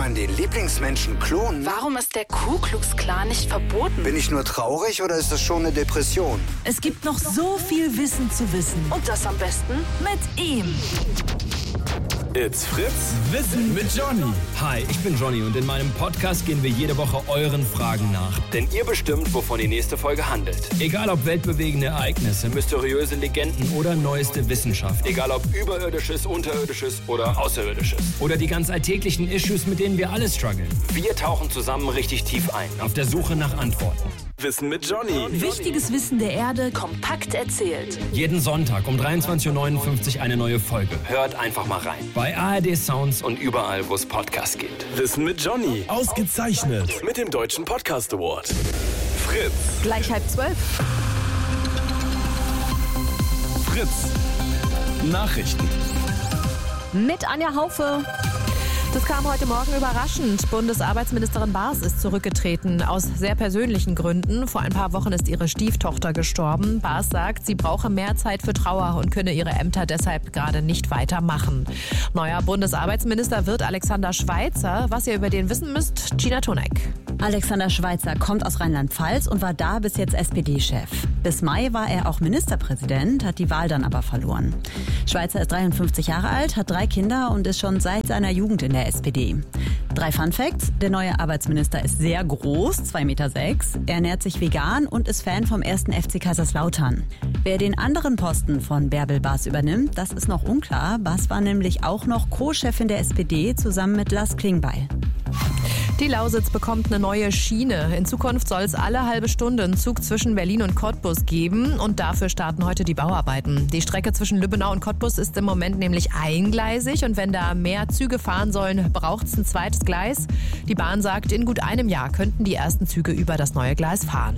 man den Lieblingsmenschen klonen? Warum ist der Ku Klux Klan nicht verboten? Bin ich nur traurig oder ist das schon eine Depression? Es gibt noch so viel Wissen zu wissen. Und das am besten Mit ihm. It's Fritz Wissen mit Johnny. Hi, ich bin Johnny und in meinem Podcast gehen wir jede Woche euren Fragen nach. Denn ihr bestimmt, wovon die nächste Folge handelt. Egal ob weltbewegende Ereignisse, mysteriöse Legenden oder neueste Wissenschaft. Egal ob Überirdisches, Unterirdisches oder Außerirdisches. Oder die ganz alltäglichen Issues, mit denen wir alle strugglen. Wir tauchen zusammen richtig tief ein. Auf der Suche nach Antworten. Wissen mit Johnny. Wichtiges Wissen der Erde kompakt erzählt. Jeden Sonntag um 23.59 Uhr eine neue Folge. Hört einfach mal rein. Bei ARD Sounds Und überall, wo es Podcasts gibt. Wissen mit Johnny. Ausgezeichnet. Mit dem Deutschen Podcast Award. Fritz. Gleich 11:30. Fritz. Nachrichten. Mit Anja Haufe. Das kam heute Morgen überraschend. Bundesarbeitsministerin Baas ist zurückgetreten, aus sehr persönlichen Gründen. Vor ein paar Wochen ist ihre Stieftochter gestorben. Baas sagt, sie brauche mehr Zeit für Trauer und könne ihre Ämter deshalb gerade nicht weitermachen. Neuer Bundesarbeitsminister wird Alexander Schweitzer. Was ihr über den wissen müsst, Gina Tonek. Alexander Schweitzer kommt aus Rheinland-Pfalz und war da bis jetzt SPD-Chef. Bis Mai war er auch Ministerpräsident, hat die Wahl dann aber verloren. Schweitzer ist 53 Jahre alt, hat 3 Kinder und ist schon seit seiner Jugend in der SPD. 3 Fun Facts. Der neue Arbeitsminister ist sehr groß, 2,6 Meter. Er ernährt sich vegan und ist Fan vom 1. FC Kaiserslautern. Wer den anderen Posten von Bärbel Baas übernimmt, das ist noch unklar. Baas war nämlich auch noch Co-Chefin der SPD zusammen mit Lars Klingbeil. Die Lausitz bekommt eine neue Schiene. In Zukunft soll es alle halbe Stunde einen Zug zwischen Berlin und Cottbus geben. Und dafür starten heute die Bauarbeiten. Die Strecke zwischen Lübbenau und Cottbus ist im Moment nämlich eingleisig. Und wenn da mehr Züge fahren sollen, braucht es ein zweites Gleis. Die Bahn sagt, in gut einem Jahr könnten die ersten Züge über das neue Gleis fahren.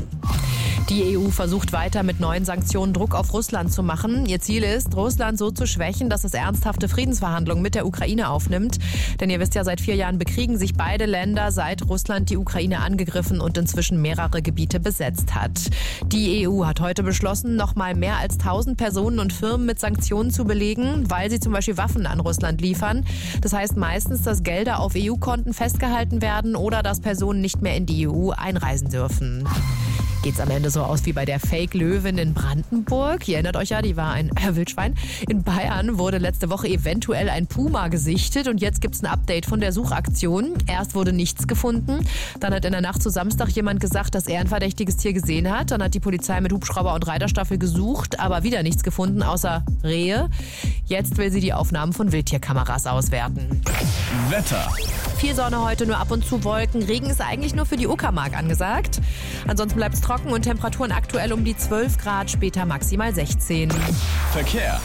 Die EU versucht weiter mit neuen Sanktionen Druck auf Russland zu machen. Ihr Ziel ist, Russland so zu schwächen, dass es ernsthafte Friedensverhandlungen mit der Ukraine aufnimmt. Denn ihr wisst ja, seit 4 Jahren bekriegen sich beide Länder, seit Russland die Ukraine angegriffen und inzwischen mehrere Gebiete besetzt hat. Die EU hat heute beschlossen, noch mal mehr als 1000 Personen und Firmen mit Sanktionen zu belegen, weil sie zum Beispiel Waffen an Russland liefern. Das heißt meistens, dass Gelder auf EU-Konten festgehalten werden oder dass Personen nicht mehr in die EU einreisen dürfen. Geht's am Ende so aus wie bei der Fake-Löwin in Brandenburg? Ihr erinnert euch ja, die war ein Wildschwein. In Bayern wurde letzte Woche eventuell ein Puma gesichtet und jetzt gibt's ein Update von der Suchaktion. Erst wurde nichts gefunden, dann hat in der Nacht zu Samstag jemand gesagt, dass er ein verdächtiges Tier gesehen hat. Dann hat die Polizei mit Hubschrauber und Reiterstaffel gesucht, aber wieder nichts gefunden, außer Rehe. Jetzt will sie die Aufnahmen von Wildtierkameras auswerten. Wetter. Viel Sonne heute, nur ab und zu Wolken. Regen ist eigentlich nur für die Uckermark angesagt. Ansonsten bleibt es trocken und Temperaturen aktuell um die 12 Grad, später maximal 16. Verkehr.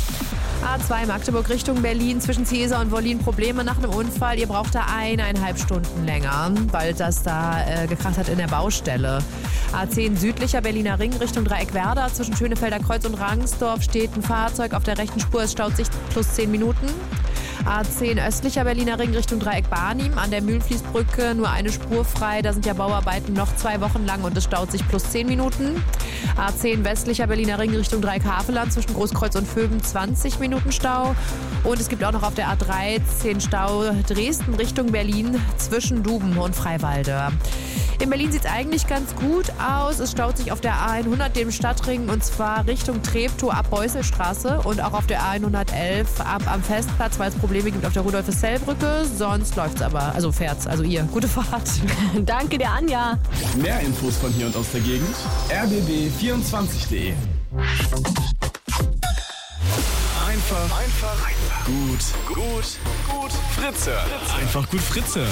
A2 Magdeburg Richtung Berlin, zwischen Ziesar und Wollin Probleme nach einem Unfall. Ihr braucht da 1,5 Stunden länger, weil das da gekracht hat in der Baustelle. A10 südlicher Berliner Ring Richtung Dreieckwerder, zwischen Schönefelder Kreuz und Rangsdorf steht ein Fahrzeug auf der rechten Spur. Es staut sich plus 10 Minuten. A10 östlicher Berliner Ring Richtung Dreieck Barnim, an der Mühlenfließbrücke nur eine Spur frei. Da sind ja Bauarbeiten noch 2 Wochen lang und es staut sich plus 10 Minuten. A10 westlicher Berliner Ring Richtung Dreieck Havelland, zwischen Großkreuz und Vöben 20 Minuten Stau. Und es gibt auch noch auf der A13 Stau Dresden Richtung Berlin zwischen Duben und Freiwalde. In Berlin sieht es eigentlich ganz gut aus. Es staut sich auf der A100, dem Stadtring, und zwar Richtung Treptow ab Beusselstraße und auch auf der A111 ab am Festplatz, weil es Probleme gibt auf der Rudolf-Hessel-Brücke. Sonst läuft's aber, also fährt's, also ihr. Gute Fahrt. Danke dir, Anja. Mehr Infos von hier und aus der Gegend. rbb24.de. Einfach gut Fritz hören. Einfach gut Fritz hören.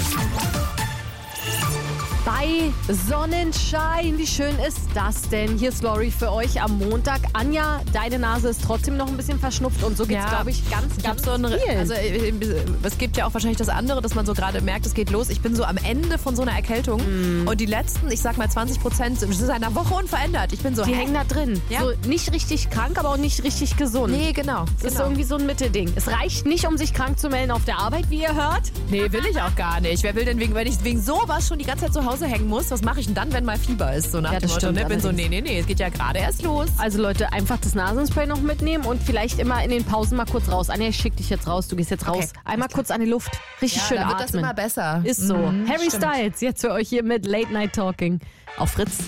Bei Sonnenschein, wie schön ist das denn? Hier ist Lori für euch am Montag. Anja, deine Nase ist trotzdem noch ein bisschen verschnupft und so geht's, glaube ich, ganz vielen. Also es gibt ja auch wahrscheinlich das andere, dass man so gerade merkt, es geht los. Ich bin so am Ende von so einer Erkältung und die letzten, ich sag mal 20% sind seit einer Woche unverändert. Ich bin so, die hängen da drin. Ja? So nicht richtig krank, aber auch nicht richtig gesund. Nee, genau. Das ist irgendwie so ein Mittelding. Es reicht nicht, um sich krank zu melden auf der Arbeit, wie ihr hört. Nee, will ich auch gar nicht. Wer will denn, wenn ich wegen sowas schon die ganze Zeit zu Hause Hause hängen muss, was mache ich denn dann, wenn mal Fieber ist? So nach Ja, dem das Motto, stimmt ne? Bin so, allerdings. nee, es geht ja gerade erst los. Also Leute, einfach das Nasenspray noch mitnehmen und vielleicht immer in den Pausen mal kurz raus. Anja, ich schick dich jetzt raus, du gehst jetzt raus. Einmal kurz an die Luft. Richtig schön dann wird atmen. das immer besser. Ist so. Harry Styles, jetzt für euch hier mit Late Night Talking auf Fritz.